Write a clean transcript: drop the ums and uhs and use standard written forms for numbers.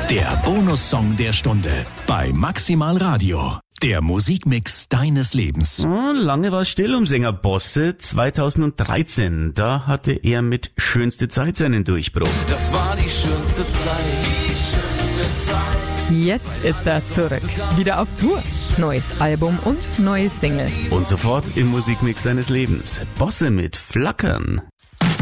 Der Bonussong der Stunde bei Maximal Radio. Der Musikmix deines Lebens. Lange war es still um Sänger Bosse. 2013, da hatte er mit Schönste Zeit seinen Durchbruch. Das war die schönste Zeit. Jetzt ist er zurück. Wieder auf Tour. Neues Album und neue Single. Und sofort im Musikmix seines Lebens. Bosse mit Flackern.